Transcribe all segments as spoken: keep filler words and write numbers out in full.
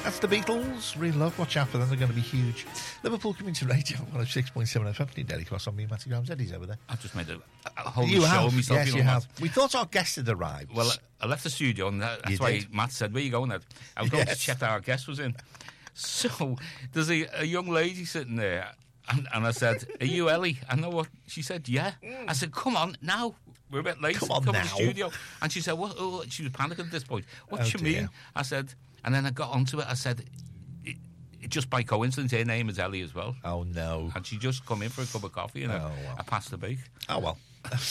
That's the Beatles. Real love. Watch out for them. They're going to be huge. Liverpool Community Radio one oh six point seven F M. Daily Cross on me, Matty Grams. Eddie's over there. I've just made a, a whole you show have. of myself. Yes, you, know, you Matt. have. We thought our guest had arrived. Well, I left the studio, and that, that's You why did. Matt said, "Where you going?" Ed?" I was going Yes. to check that our guest was in. So there's a, a young lady sitting there, and, and I said, "Are you Ellie?" I know what she said. Yeah. I said, "Come on now. We're a bit late. Come on to now." the studio." And she said, "What?" Oh, she was panicking at this point. What Oh, do you dear. mean? I said, and then I got onto it. I said, it, it, just by coincidence, her name is Ellie as well. Oh, no. And she just come in for a cup of coffee and Oh, a, well. a pasta bake. Oh, well.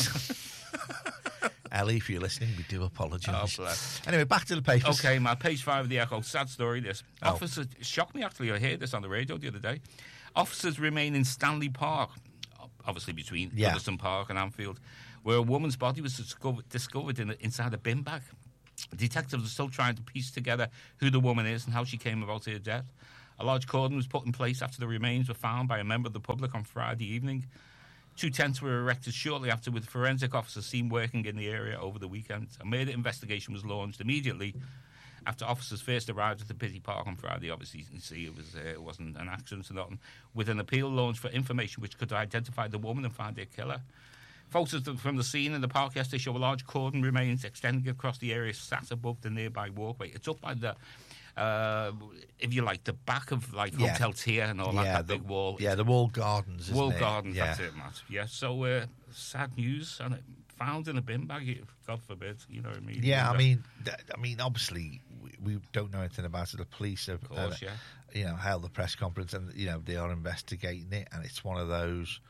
Ellie, if you're listening, we do apologise. Oh, bless. Anyway, back to the papers. Okay, my page five of the Echo. Sad story, this. Oh. Officers, it shocked me actually, I heard this on the radio the other day. Officers remain in Stanley Park, obviously between Yeah. Goodison Park and Anfield, where a woman's body was discovered, discovered in, inside a bin bag. Detectives are still trying to piece together who the woman is and how she came about her death. A large cordon was put in place after the remains were found by a member of the public on Friday evening. Two tents were erected shortly after, with forensic officers seen working in the area over the weekend. A murder investigation was launched immediately after officers first arrived at the busy park on Friday. Obviously, you can see it, was, uh, it wasn't an accident or nothing. With an appeal launched for information which could identify the woman and find their killer. Photos from the scene in the park yesterday show a large cordon remains extending across the area, sat above the nearby walkway. It's up by the, uh, if you like, the back of like Yeah. Hotel Tier and all that, Yeah, that the, big wall. Yeah, the wall gardens, isn't Wall it? Gardens, Yeah. that's it, Matt. Yeah, so uh, sad news, and it found in a bin bag, God forbid, you know what I mean? Yeah, I mean, th- I mean, obviously, we, we don't know anything about it. The police have, Of course, uh, yeah. you know, held the press conference, and you know they are investigating it, and it's one of those,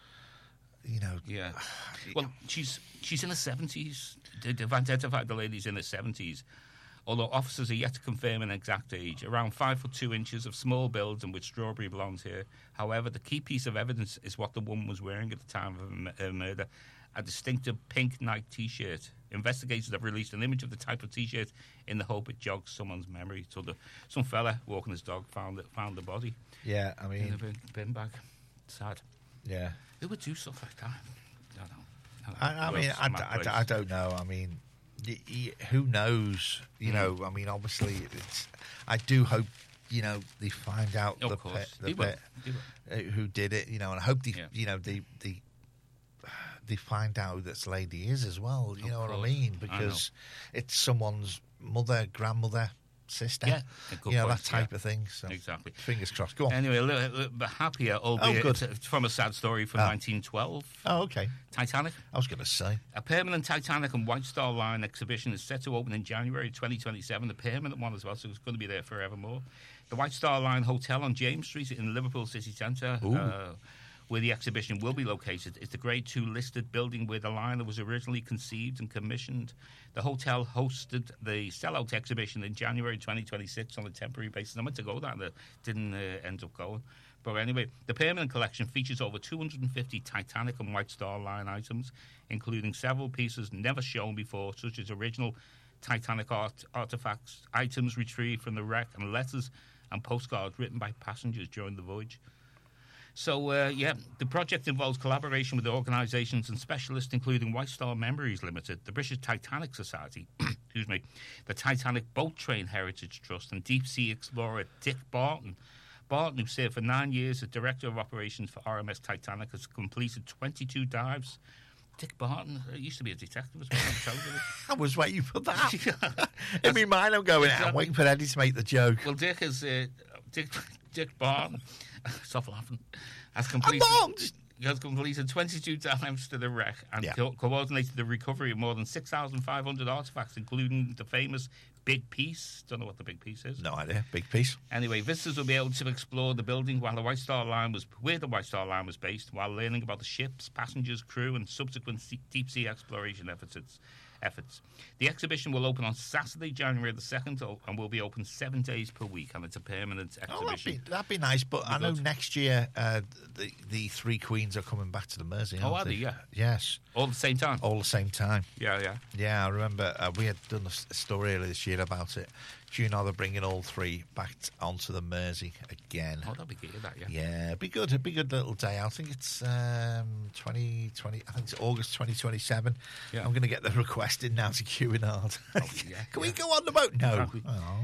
you know, Yeah. Well, she's she's in her seventies. They've identified the lady's in her seventies. Although officers are yet to confirm an exact age. Around five foot two inches of small build and with strawberry blonde hair. However, the key piece of evidence is what the woman was wearing at the time of her m- her murder: a distinctive pink Nike T-shirt. Investigators have released an image of the type of T-shirt in the hope it jogs someone's memory. So the, some fella walking his dog found it, found the body yeah. I in a mean, bin, bin bag. Sad. yeah. Who would do stuff like that? I don't know. I, I mean, I, Mad I, place. I don't know. I mean, y- y- who knows? You Mm. know, I mean, obviously, it's. I do hope, you know, they find out Of the, course. pe- the They will. pe- They will. uh, who did it. You know, and I hope they, Yeah. you know, they they they find out who this lady is as well. You Of know what I course. mean? I Because it's someone's mother, grandmother, sister. Yeah, a good you know, point, that type yeah. of thing. So Exactly. fingers crossed. Go on. Anyway, a little, a little bit happier, albeit good. it's from a sad story from Ah. nineteen twelve. Oh, okay. Titanic. I was going to say. A permanent Titanic and White Star Line exhibition is set to open in January twenty twenty-seven, the permanent one as well, so it's going to be there forevermore. The White Star Line Hotel on James Street in Liverpool city centre, uh, where the exhibition will be located, is the Grade two listed building where the liner was originally conceived and commissioned. The hotel hosted the sellout exhibition in January twenty twenty-six on a temporary basis. I meant to go there and it didn't uh, end up going. But anyway, the permanent collection features over two hundred fifty Titanic and White Star Line items, including several pieces never shown before, such as original Titanic art, artifacts, items retrieved from the wreck, and letters and postcards written by passengers during the voyage. So, uh, yeah, the project involves collaboration with organisations and specialists, including White Star Memories Limited, the British Titanic Society, excuse me, the Titanic Boat Train Heritage Trust, and deep-sea explorer Dick Barton. Barton, who served for nine years as Director of Operations for R M S Titanic, has completed twenty-two dives. Dick Barton, uh, used to be a detective as well. I'm telling you. I was waiting for that. In my mind, I'm going, I'm waiting for Eddie to make the joke. Well, Dick is uh, Dick Dick Barton. Stop laughing. Has I'm completed not. has completed twenty-two dives to the wreck and Yeah. co- coordinated the recovery of more than six thousand five hundred artifacts, including the famous Big Piece. Don't know what the Big Piece is. No idea. Big piece. Anyway, visitors will be able to explore the building while the White Star Line was where the White Star Line was based, while learning about the ship's passengers, crew, and subsequent sea, deep sea exploration efforts. Efforts. The exhibition will open on Saturday, January the second, and will be open seven days per week, and it's a permanent Oh, that'd exhibition. be, that'd be nice. But I know good. next year uh, the the three queens are coming back to the Mersey. Oh, aren't are they? Yeah. Yes. All at the same time. All the same time. Yeah, yeah. Yeah, I remember uh, we had done a, s- a story earlier this year about it. Do you know they're bringing all three back t- onto the Mersey again? Oh, that'd be good, that, yeah. Yeah, it'd be good. It'd be a good little day out. I think it's um, twenty twenty. I think it's August twenty twenty-seven. Yeah. I'm going to get the request in now to Cunard. yeah, Can we yeah. go on the boat? No. Can't we? Oh.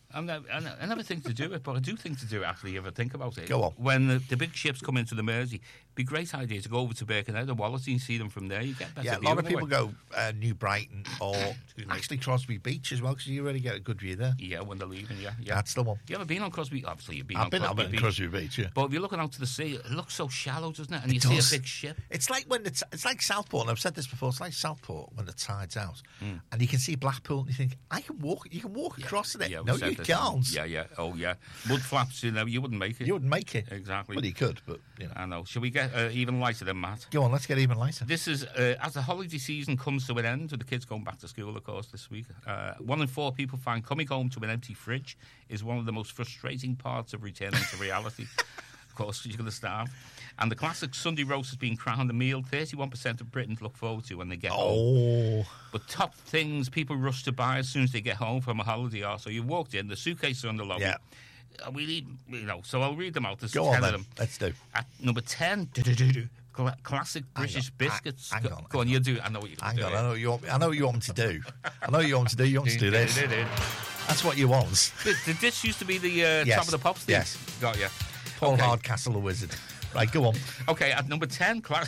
I'm not, I I never think to do it, but I do think to do it, actually, if I think about it. Go on. When the, the big ships come into the Mersey, it'd be a great idea to go over to Birkenhead or Wallasey and see them from there. You get better Yeah, a view lot of that people way. go uh, New Brighton or Excuse me. actually Crosby Beach as well, because you really get a good view there. Yeah, when they're leaving, yeah. yeah. That's the one. You ever been on Crosby? Obviously, you've been I've on been, I've Crosby been Beach. in Crosby Beach, yeah. But if you're looking out to the sea, it looks so shallow, doesn't it? And It you does. see a big ship. It's like when it's it's like Southport, and I've said this before. It's like Southport when the tide's out, Mm. and you can see Blackpool, and you think, I can walk. You can walk across it. Yeah, we no, said you this. can't. Yeah, yeah. Oh, yeah. Mud flaps, you know, you wouldn't make it. You wouldn't make it. Exactly. Well, you could, but you know. I know. Shall we get uh, even lighter than Matt? Go on, let's get even lighter. This is, uh, as the holiday season comes to an end, with the kids going back to school, of course, this week, uh, one in four people find coming home to an empty fridge is one of the most frustrating parts of returning to reality. Of course, you're going to starve. And the classic Sunday roast has been crowned a meal thirty-one percent of Britons look forward to when they get home. Oh, But top things people rush to buy as soon as they get home from a holiday are, so you walked in, the suitcases are on the lobby. Yeah. Uh, We need, you know, so I'll read them out. There's go ten on of then. them. Let's do. At number ten, do-do-do-do, cla- classic British on, biscuits. hang Go, on, go on, hang you do. I know what you're going Hang to on, do. I know what you want. I know what you want me to do. I know what you want me to do. You want me to do this. That's what you want. Did, did this used to be the uh, Yes. top of the pops thing? Yes. Got ya. Paul Okay. Hardcastle, the wizard. Right, go on. Okay, at number ten, cla-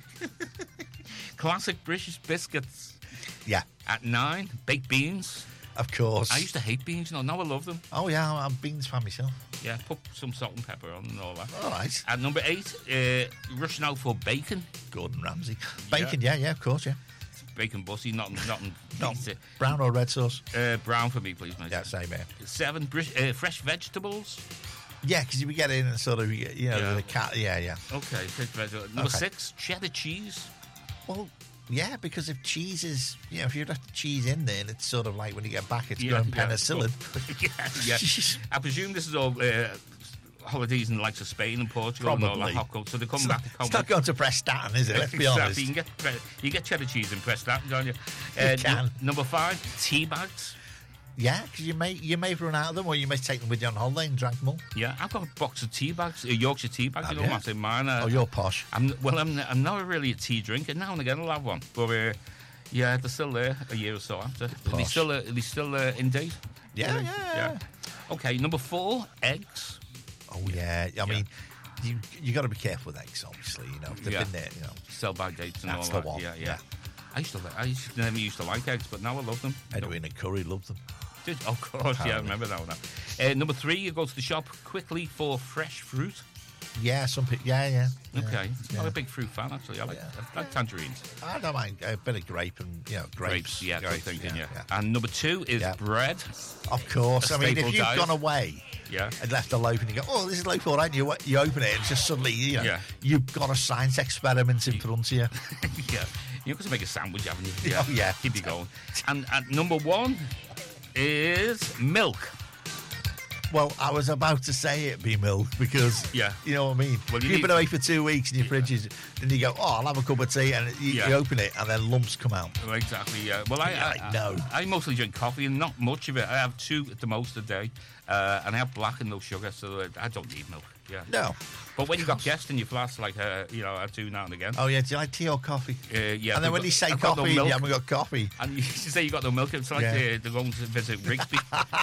classic British biscuits. Yeah, At nine, baked beans. of course. I used to hate beans, you know. Now I love them. Oh yeah, I'm a beans fan myself. Yeah, put some salt and pepper on and all that. All right. At number eight, uh, rushing out for bacon. Gordon Ramsay. Bacon, yeah, yeah, of course, yeah. Bacon bussy, nothing, nothing. No, pizza. brown or red sauce? Uh, brown for me, please, mate. Yeah, same here. Seven, Brit- uh, fresh vegetables. Yeah, because you get in and sort of, you know, Yeah. the cat. Yeah, yeah. Okay, fresh vegetables. Number Okay. six, cheddar cheese. Well, yeah, because if cheese is, you know, if you have the cheese in there, and it's sort of like when you get back, it's Yeah, going yeah. penicillin. yeah, yeah. I presume this is all uh, holidays in the likes of Spain and Portugal and all Probably. that hot cold. So they come It's, back. not, to come it's not going to Prestatyn, is it? Let's be honest. You can get pre- you get cheddar cheese in Prestatyn, don't you? Uh, You can. n- number five, tea bags. Yeah, because you may you may have run out of them, or you may take them with you on holiday and drink them all. Yeah, I've got a box of tea bags, uh, Yorkshire tea bags. Have You know, you? Matt, in mine. Uh, Oh, you're posh. I'm well. I'm I'm not really a tea drinker. Now and again, I'll have one. But uh, yeah, they're still there a year or so after. Are they Posh. still uh, are they still uh, in date? Yeah, Really? yeah, yeah. Okay, number four, eggs. Oh yeah, I mean, you you got to be careful with eggs, obviously. You know, if they've Yeah. been there, you know. Sell by dates and That's all the that. one, Yeah, yeah, yeah. I used to. li- I used to, never used to like eggs, but now I love them. Edwin and Curry loved them. Did, of course, yeah, I Apparently. remember that one. now. Uh, number three, you go to the shop quickly for fresh fruit. Yeah, some people. Yeah, yeah. yeah, Okay, I'm not yeah. a big fruit fan actually. I like, Yeah. I like tangerines, I don't mind a bit of grape and you know grapes. yeah, good grapes, thinking, yeah. yeah. And number two is Yeah. bread. Of course. A I mean, staple if you've diet. gone away Yeah, and left a loaf and you go, oh, this is loaf all right, and you, you open it and it's just suddenly, you know, Yeah. you've got a science experiment in front of you. yeah. You've got to make a sandwich, haven't you? Oh, yeah. Keep it going. And at number one is milk. Well, I was about to say it be milk because, Yeah. you know what I mean? Well, you You've need- been away for two weeks and your fridge is, then you go, oh, I'll have a cup of tea, and you, Yeah. you open it and then lumps come out. Well, exactly. Yeah. Well, I, Yeah, I, I know. I, I mostly drink coffee and not much of it. I have two at the most a day, uh, and I have black and no sugar, so uh, I don't need milk. Yeah. No. But when you got guests in your flats, like uh, you know, I do now and again. Oh, yeah, do you like tea or coffee? Uh, yeah. and then we've when got- you say I've got no coffee, you milk, haven't got coffee. and you say you got no milk, it's like Yeah. they're, they're going to visit Rigsby.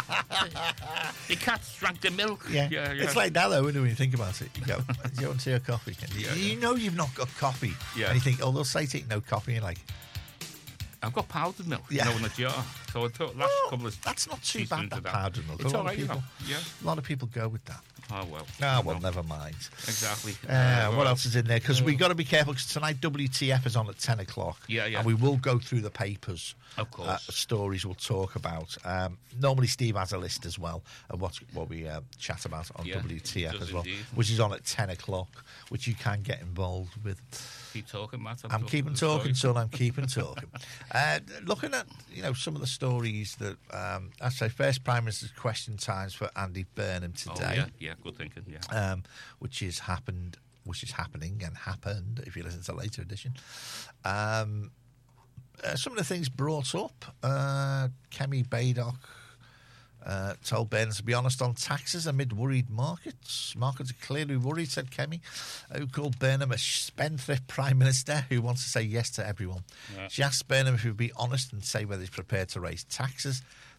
The cats drank the milk. Yeah. yeah, yeah. It's like that, though, isn't it, when you think about it? You go, do you want tea or coffee? And you, Yeah, you know you've not got coffee. Yeah. And you think, oh, they'll say take no coffee. And you're like, I've got powdered milk, Yeah. you know, in a jar. So I took last oh, couple of that's not too teaspoons bad, of that powdered milk. It's a lot all right, of you people, know. Yeah. a lot of people go with that. Oh well. Ah, well, No. never mind. Exactly. Uh, Uh, what else is in there? Because we got to be careful because tonight W T F is on at ten o'clock. Yeah, yeah. And we will go through the papers. Of course. Uh, stories we'll talk about. Um, normally, Steve has a list as well of what, what we uh, chat about on Yeah, W T F he does as well, indeed. which is on at ten o'clock, which you can get involved with. Keep talking, Matt. I'm keeping the talking, story. son. I'm keeping talking. Uh, looking at you know some of the stories that um, I say, first Prime Minister's question times for Andy Burnham Oh, today, yeah, yeah, good thinking. Yeah. um, which is happened, which is happening and happened. If you listen to the later edition, um, uh, some of the things brought up. Uh, Kemi Baydock uh, told Burnham to be honest on taxes amid worried markets. Markets are clearly worried, said Kemi, who called Burnham a spendthrift prime minister who wants to say yes to everyone. Yeah. She asked Burnham if he would be honest and say whether he's prepared to raise taxes.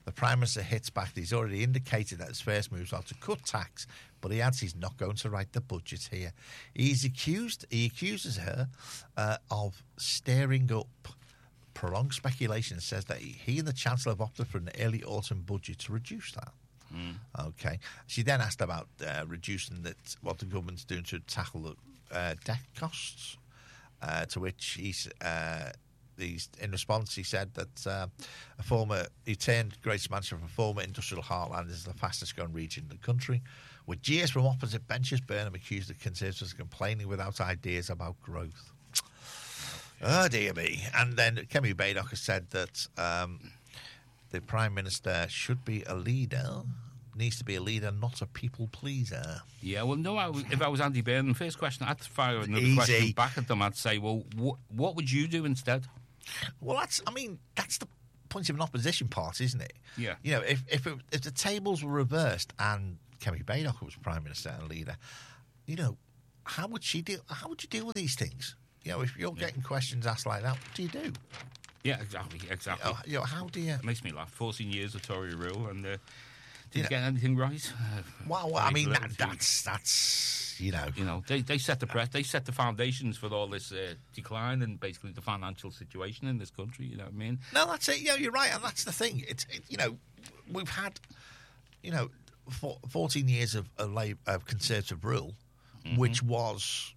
The Prime Minister hits back that he's already indicated that his first moves are to cut tax, but he adds he's not going to write the budget here. He's accused. He accuses her uh, of stirring up prolonged speculation and says that he, he and the Chancellor have opted for an early autumn budget to reduce that. Mm. Okay. She then asked about uh, reducing that, what the government's doing to tackle the uh, debt costs, uh, to which he's, uh, he's, in response, he said that uh, a former, he turned Greater Manchester from a former industrial heartland is the fastest growing region in the country. With jeers from opposite benches, Burnham accused the Conservatives of complaining without ideas about growth. Oh, dear me. And then Kemi Baddock has said that um, the Prime Minister should be a leader, needs to be a leader, not a people pleaser. Yeah, well, no, I was, if I was Andy Burnham, the first question, I'd fire another Easy. question back at them. I'd say, well, wh- what would you do instead? Well, that's, I mean, that's the point of an opposition party, isn't it? Yeah. You know, if if, it, if the tables were reversed and Kemi Baddock was Prime Minister and leader, you know, how would she deal? How would you deal with these things? You know, if you're getting yeah. questions asked like that, what do you do? Yeah, exactly, exactly. You know, you know, how do you... It makes me laugh. fourteen years of Tory rule, and uh, did you you get anything right? Uh, well, well I mean, that, that's, that's, you know... You know, they, they set the press, they set the foundations for all this uh, decline and basically the financial situation in this country, you know what I mean? No, that's it. Yeah, you're right, and that's the thing. It's, it, you know, we've had, you know, for fourteen years of, of, of Conservative rule, mm-hmm. which was...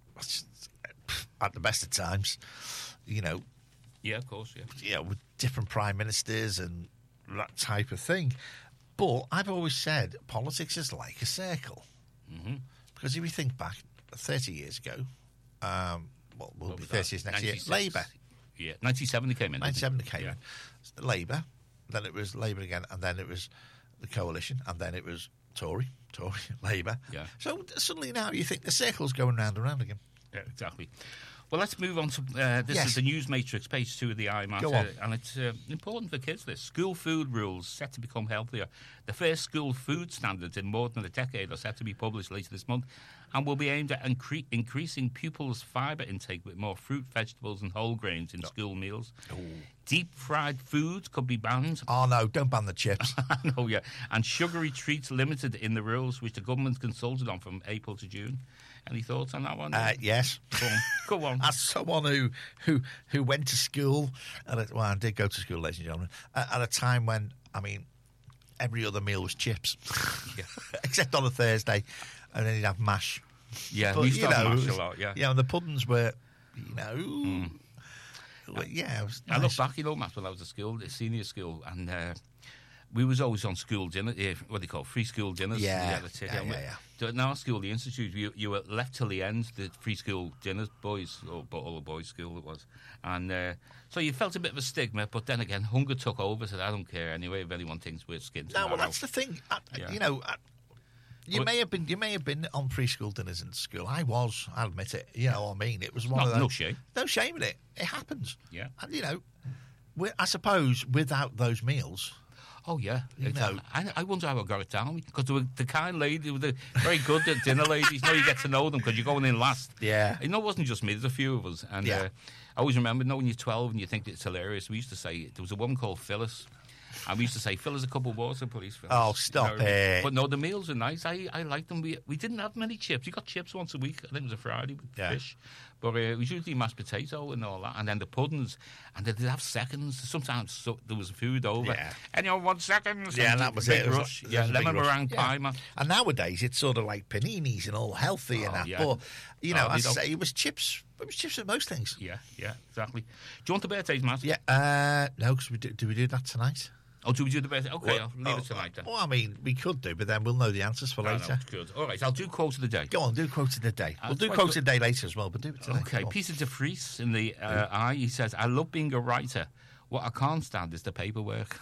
at the best of times, you know. Yeah, of course, yeah. Yeah, with different prime ministers and that type of thing. But I've always said politics is like a circle. Mm-hmm. Because if you think back thirty years ago, um, well, we'll what be thirty years next year, Labour. Yeah, ninety-seven they came in. ninety-seven they came yeah. in. Labour, then it was Labour again, and then it was the coalition, and then it was Tory, Tory, Labour. Yeah. So suddenly now you think the circle's going round and round again. Yeah, exactly. Well, let's move on to uh, this yes. is the News Matrix, page two of the I Matter, Go on. and it's uh, important for kids. This school food rules set to become healthier. The first school food standards in more than a decade are set to be published later this month, and will be aimed at incre- increasing pupils' fibre intake with more fruit, vegetables, and whole grains in no. school meals. Ooh. Deep fried foods could be banned. Oh no! Don't ban the chips. No, yeah, and sugary treats limited in the rules, which the government consulted on from April to June. Any thoughts on that one? Uh, yes. Go on. Go on. As someone who, who who went to school, at a, well, I did go to school, ladies and gentlemen, at, at a time when, I mean, every other meal was chips, yeah. except on a Thursday, and then you'd have mash. Yeah, but, we used to have know, mash a lot, yeah. Yeah, and the puddings were, you know... Mm. Well, yeah, it was nice. I look back, you know, Matt, when I was at school, at senior school, and... Uh, we was always on school dinner, uh, what do you call it, free school dinners. Yeah, yeah, yeah, yeah. In our school, the institute, you, you were left till the end, the free school dinners, boys, or all the boys' school it was. And uh, so you felt a bit of a stigma, but then again, hunger took over, said, I don't care anyway if anyone thinks we're skin No, well, that's the thing. I, yeah. You know, I, you but, may have been you may have been on preschool dinners in school. I was, I'll admit it. You know what I mean? It was one not, of those. No shame. No shame in it. It happens. Yeah. And, you know, I suppose without those meals... Oh, yeah. You know. I, I wonder how I got it down. Because there were the kind lady, were the very good at dinner ladies. You know, you get to know them because you're going in last. Yeah. You know, it wasn't just me. There's a few of us. And yeah. uh, I always remember, you know, when you're twelve and you think it's hilarious, we used to say, there was a woman called Phyllis. And we used to say, fill us a cup of water, please, Phyllis. Oh, stop you know, it. But no, the meals are nice. I, I liked them. We, we didn't have many chips. You got chips once a week. I think it was a Friday with yeah. fish. But uh, it was usually mashed potato and all that. And then the puddings. And they'd have seconds. Sometimes so, there was food over. Yeah. Anyone want seconds? Yeah, and that was it. it was rush. a, yeah, lemon meringue yeah. pie, man. And nowadays, it's sort of like paninis and all healthy oh, and that. Yeah. But, you know, oh, I say it was chips. It was chips at most things. Yeah, yeah, exactly. Do you want the birthdays, Matt? Yeah. Uh, no, because we do, do we do that tonight? Oh, do we do the birthday? Okay, well, I'll leave oh, it tonight then. Well, I mean, we could do, but then we'll know the answers for no, later. No, good. All right, I'll do quote of the day. Go on, do quote of the day. Uh, we'll do quote of the day later as well, but do it today. Okay, Peter de Vries in the uh, Eye, he says, I love being a writer. What I can't stand is the paperwork.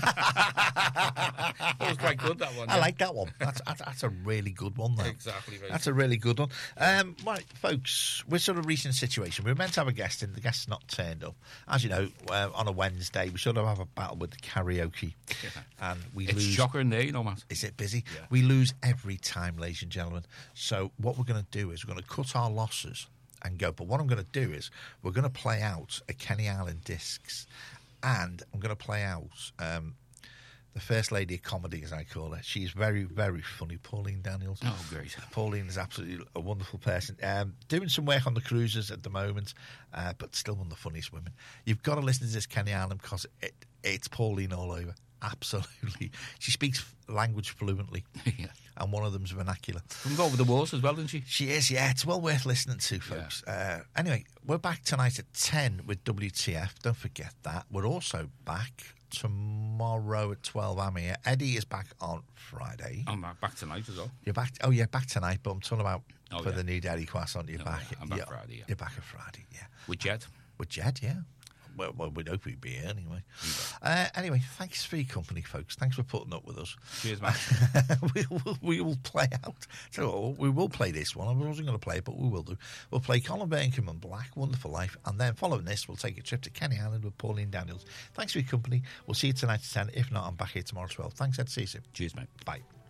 That was quite good, that one. I yeah. like that one. That's, that's, that's a really good one, though. Exactly. Right. That's a really good one. Um, right, folks, we're sort of reaching a situation. We were meant to have a guest in. The guest's not turned up. As you know, uh, on a Wednesday, we sort of have a battle with the karaoke. Yeah. And we it's lose. It's shocking there, you know, Matt. Is it busy? Yeah. We lose every time, ladies and gentlemen. So what we're going to do is we're going to cut our losses and go. But what I'm going to do is we're going to play out a Kenny Island Discs. And I'm going to play out um, the First Lady of Comedy, as I call her. She's very, very funny, Pauline Daniels. Oh, great. Pauline is absolutely a wonderful person. Um, doing some work on the cruises at the moment, uh, but still one of the funniest women. You've got to listen to this Kenny Allen because it, it's Pauline all over. Absolutely. She speaks language fluently. Yeah. And one of them's vernacular. From over the walls as well, isn't she? She is, yeah. It's well worth listening to, folks. Yeah. Uh, anyway, we're back tonight at ten with W T F. Don't forget that. We're also back tomorrow at twelve. I'm here. Eddie is back on Friday. I'm back tonight as well. You're back? Oh, yeah, back tonight, but I'm talking about oh, for yeah. the new Daddy Croissant. You're oh, back. Yeah. I'm back yeah. Friday, yeah. You're back on Friday, yeah. With Jed? With Jed, yeah. Well, well, we'd hope he'd be here anyway. Uh, anyway, thanks for your company, folks. Thanks for putting up with us. Cheers, man. we, will, we will play out. So we will play this one. I wasn't going to play it, but we will do. We'll play Colin Burnham and Black, Wonderful Life, and then following this, we'll take a trip to Kenny Island with Pauline Daniels. Thanks for your company. We'll see you tonight at ten. If not, I'm back here tomorrow at twelve. Thanks, Ed. See you soon. Cheers, mate. Bye.